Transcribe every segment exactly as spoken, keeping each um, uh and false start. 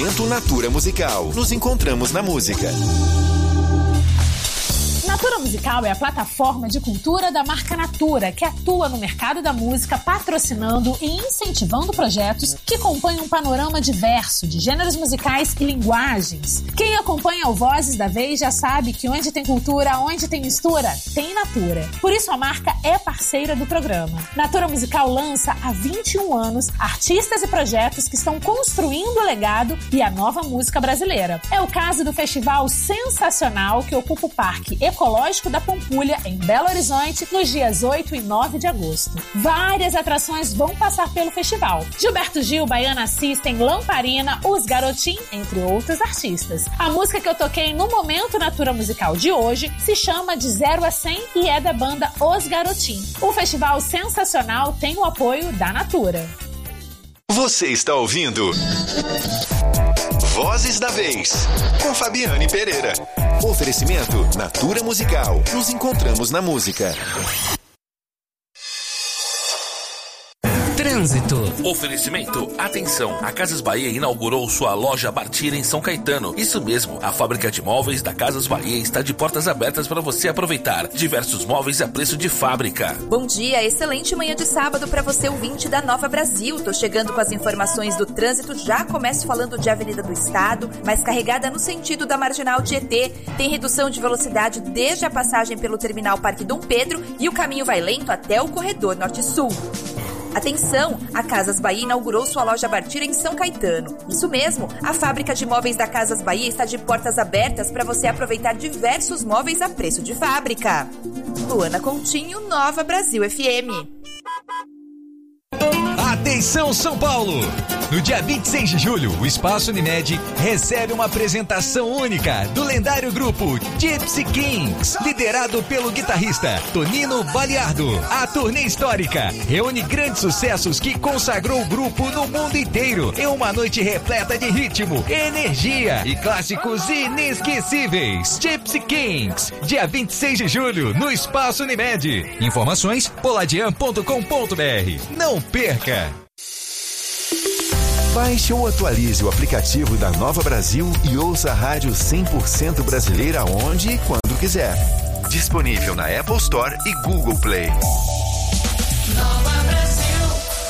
Oferecimento Natura Musical. Nos encontramos na música. Natura Musical é a plataforma de cultura da marca Natura, que atua no mercado da música, patrocinando e incentivando projetos que compõem um panorama diverso de gêneros musicais e linguagens. Quem acompanha o Vozes da Vez já sabe que onde tem cultura, onde tem mistura, tem Natura. Por isso a marca é parceira do programa. Natura Musical lança há vinte e um anos artistas e projetos que estão construindo o legado e a nova música brasileira. É o caso do festival sensacional que ocupa o Parque Ecológico da Pampulha, em Belo Horizonte, nos dias oito e nove de agosto. Várias atrações vão passar pelo festival. Gilberto Gil, Baiana System, Lamparina, Os Garotim, entre outros artistas. A música que eu toquei no Momento Natura Musical de hoje se chama De Zero a cem e é da banda Os Garotim. O festival sensacional tem o apoio da Natura. Você está ouvindo Vozes da Vez, com Fabiane Pereira. Oferecimento Natura Musical. Nos encontramos na música. Trânsito. Oferecimento. Atenção, a Casas Bahia inaugurou sua loja Bartira em São Caetano. Isso mesmo, a fábrica de móveis da Casas Bahia está de portas abertas para você aproveitar. Diversos móveis a preço de fábrica. Bom dia, excelente manhã de sábado para você, ouvinte da Nova Brasil. Tô chegando com as informações do trânsito. Já começo falando de Avenida do Estado, mas carregada no sentido da Marginal Tietê. Tem redução de velocidade desde a passagem pelo terminal Parque Dom Pedro e o caminho vai lento até o corredor Norte-Sul. Atenção, a Casas Bahia inaugurou sua loja Bartira em São Caetano. Isso mesmo, a fábrica de móveis da Casas Bahia está de portas abertas para você aproveitar diversos móveis a preço de fábrica. Luana Coutinho, Nova Brasil F M. Atenção São Paulo! No dia vinte e seis de julho, o Espaço Unimed recebe uma apresentação única do lendário grupo Gypsy Kings, liderado pelo guitarrista Tonino Baliardo. A turnê histórica reúne grandes sucessos que consagrou o grupo no mundo inteiro em uma noite repleta de ritmo, energia e clássicos inesquecíveis. Gypsy Kings, dia vinte e seis de julho, no Espaço Unimed. Informações poladian ponto com ponto br. Não perca! Baixe ou atualize o aplicativo da Nova Brasil e ouça a rádio cem por cento brasileira onde e quando quiser. Disponível na Apple Store e Google Play. Nova Brasil.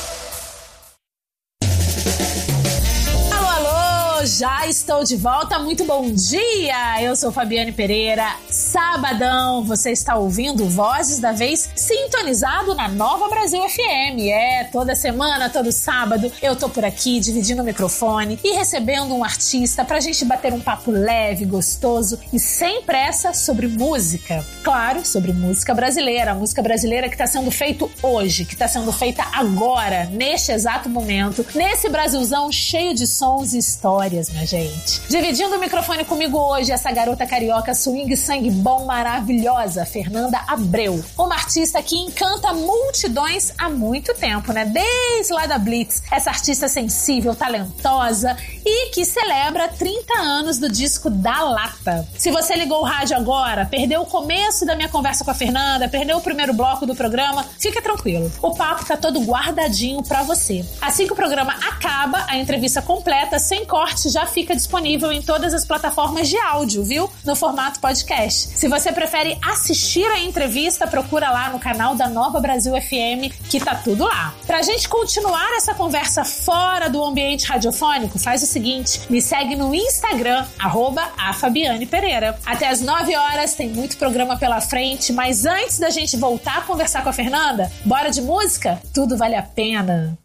Alô, alô, já estou de volta. Muito bom dia. Eu sou Fabiane Pereira. Sabadão, você está ouvindo Vozes da Vez, sintonizado na Nova Brasil F M. É, toda semana, todo sábado, eu tô por aqui dividindo o microfone e recebendo um artista pra gente bater um papo leve, gostoso e sem pressa sobre música. Claro, sobre música brasileira, a música brasileira que tá sendo feita hoje, que tá sendo feita agora, neste exato momento, nesse Brasilzão cheio de sons e histórias, minha gente. Dividindo o microfone comigo hoje, essa garota carioca swing sangue bom, maravilhosa, Fernanda Abreu. Uma artista que encanta multidões há muito tempo, né? Desde lá da Blitz. Essa artista sensível, talentosa e que celebra trinta anos do disco Da Lata. Se você ligou o rádio agora, perdeu o começo da minha conversa com a Fernanda, perdeu o primeiro bloco do programa, fica tranquilo. O papo tá todo guardadinho pra você. Assim que o programa acaba, a entrevista completa, sem corte, já fica disponível em todas as plataformas de áudio, viu? No formato podcast. Se você prefere assistir a entrevista, procura lá no canal da Nova Brasil F M, que tá tudo lá. Pra gente continuar essa conversa fora do ambiente radiofônico, faz o seguinte, me segue no Instagram, arroba a Fabiane Pereira. Até às nove horas, tem muito programa pela frente, mas antes da gente voltar a conversar com a Fernanda, bora de música? Tudo vale a pena.